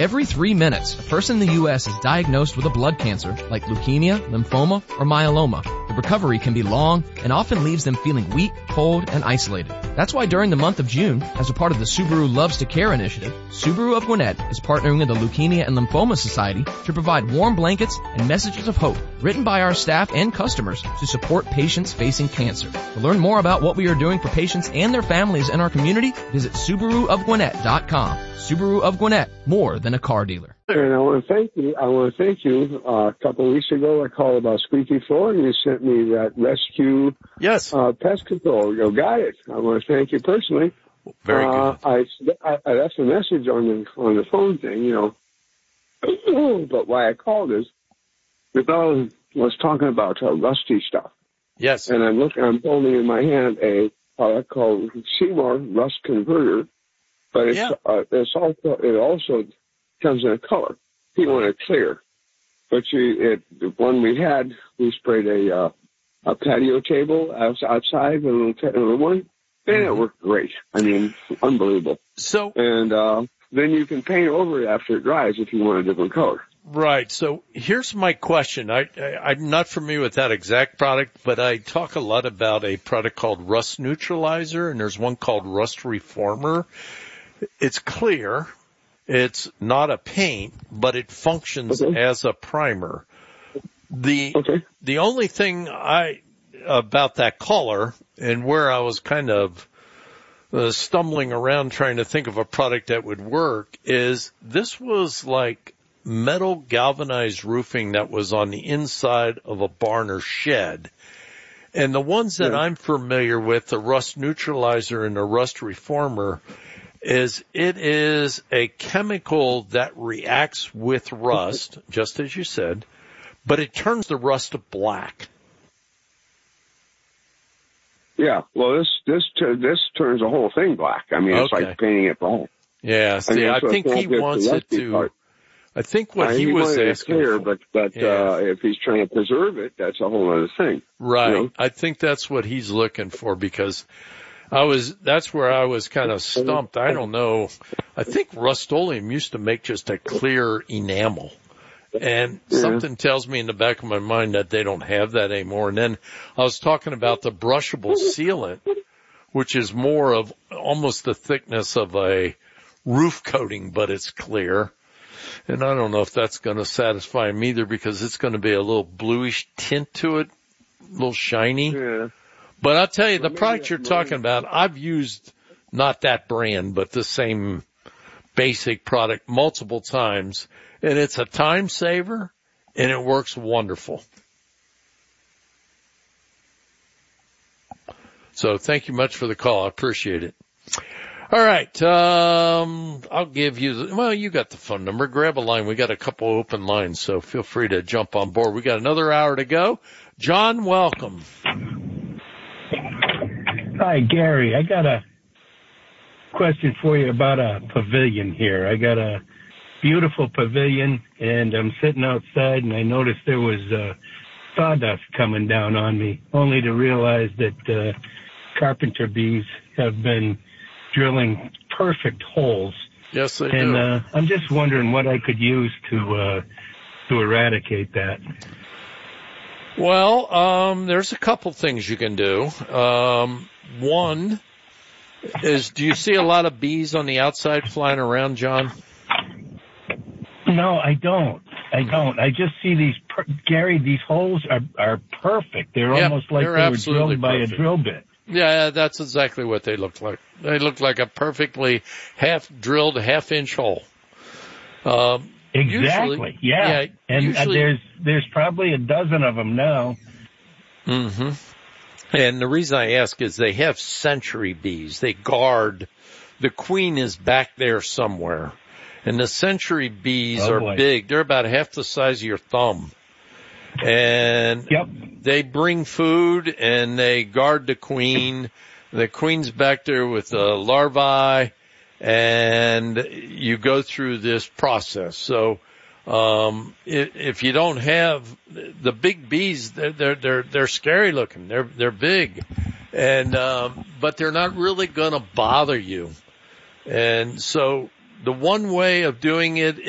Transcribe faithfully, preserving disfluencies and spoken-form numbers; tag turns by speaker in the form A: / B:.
A: Every three minutes, a person in the U S is diagnosed with a blood cancer like leukemia, lymphoma, or myeloma. The recovery can be long and often leaves them feeling weak, cold, and isolated. That's why during the month of June, as a part of the Subaru Loves to Care initiative, Subaru of Gwinnett is partnering with the Leukemia and Lymphoma Society to provide warm blankets and messages of hope written by our staff and customers to support patients facing cancer. To learn more about what we are doing for patients and their families in our community, visit Subaru of Gwinnett dot com. Subaru of Gwinnett, more than a car dealer.
B: And I want to thank you. I want to thank you. Uh, a couple of weeks ago, I called about squeaky floor, and you sent me that rescue
C: yes.
B: uh, pest control. You got it. I want to thank you personally.
C: Very
B: uh,
C: good.
B: I, I, I left a message on the on the phone thing, you know. But why I called is the fellow was talking about uh, rusty stuff.
C: Yes.
B: And I'm looking. I'm holding in my hand a product called Seymour Rust Converter. But it's,
C: yeah.
B: uh, it's also, it also comes in a color. He wanted clear. But you, it, the one we had, we sprayed a, uh, a patio table outside, a little, a little one, and mm-hmm. it worked great. I mean, unbelievable.
C: So,
B: and, uh, then you can paint over it after it dries if you want a different color.
C: Right. So here's my question. I, I, I'm not familiar with that exact product, but I talk a lot about a product called Rust Neutralizer, and there's one called Rust Reformer. It's clear. It's not a paint, but it functions okay. as a primer. The
B: okay.
C: the only thing I about that color and where I was kind of uh, stumbling around trying to think of a product that would work is this was like metal galvanized roofing that was on the inside of a barn or shed. And the ones that yeah. I'm familiar with, the Rust Neutralizer and the Rust Reformer, is it is a chemical that reacts with rust, just as you said, but it turns the rust black.
B: Yeah, well, this this this turns the whole thing black. I mean, it's
C: okay.
B: like painting it black.
C: Yeah, see, I, mean, I think he wants it to. Part. I think what uh, he,
B: he
C: was asking
B: clear,
C: for,
B: but but
C: yeah.
B: uh, if he's trying to preserve it, that's a whole other thing.
C: Right.
B: You know?
C: I think that's what he's looking for because. I was, that's where I was kind of stumped. I don't know. I think Rust-Oleum used to make just a clear enamel. And
B: yeah.
C: something tells me in the back of my mind that they don't have that anymore. And then I was talking about the brushable sealant, which is more of almost the thickness of a roof coating, but it's clear. And I don't know if that's going to satisfy him either because it's going to be a little bluish tint to it, a little shiny.
B: Yeah.
C: But I'll tell you, the product you're talking about, I've used not that brand, but the same basic product multiple times, and it's a time saver, and it works wonderful. So thank you much for the call. I appreciate it. All right, um, I'll give you, the, well, you got the phone number. Grab a line. We got a couple open lines, so feel free to jump on board. We got another hour to go. John, welcome.
D: Hi, Gary. I got a question for you about a pavilion here. I got a beautiful pavilion, and I'm sitting outside, and I noticed there was uh, sawdust coming down on me, only to realize that uh, carpenter bees have been drilling perfect holes.
C: Yes, they
D: and,
C: do.
D: And uh, I'm just wondering what I could use to uh, to eradicate that.
C: Well, um, there's a couple things you can do. Um, one is, do you see a lot of bees on the outside flying around, John?
D: No, I don't. I don't. I just see these, per- Gary, these holes are, are perfect. They're
C: yep,
D: almost like
C: they're
D: they were drilled by
C: perfect.
D: a drill bit.
C: Yeah, that's exactly what they look like. They look like a perfectly half-drilled, half-inch hole. Um,
D: Exactly.
C: Usually,
D: yeah.
C: yeah.
D: And
C: usually,
D: uh, there's there's probably a dozen of them now.
C: Mm-hmm. And the reason I ask is they have century bees. They guard. The queen is back there somewhere. And the century bees
D: oh,
C: are
D: boy.
C: big. They're about half the size of your thumb. And
D: yep.
C: they bring food and they guard the queen. The queen's back there with the larvae. And you go through this process. So, um, if, if you don't have the big bees, they're, they're, they're, they're scary looking. They're, they're big. And, um, but they're not really going to bother you. And so the one way of doing it